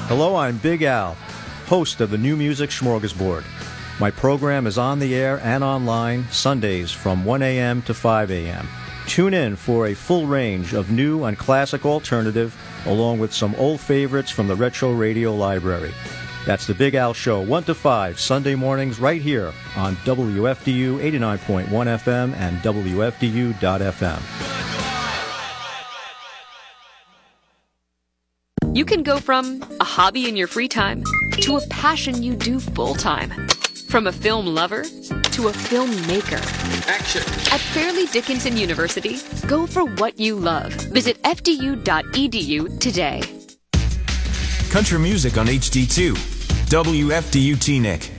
Hello, I'm Big Al, host of the New Music Smorgasbord. My program is on the air and online Sundays from 1 a.m. to 5 a.m. Tune in for a full range of new and classic alternative, along with some old favorites from the Retro Radio Library. That's the Big Al Show, 1 to 5, Sunday mornings, right here on WFDU 89.1 FM and WFDU.FM. You can go from a hobby in your free time to a passion you do full-time. From a film lover to a filmmaker. Action! At Fairleigh Dickinson University, go for what you love. Visit fdu.edu today. Country music on HD2. WFDU Teaneck.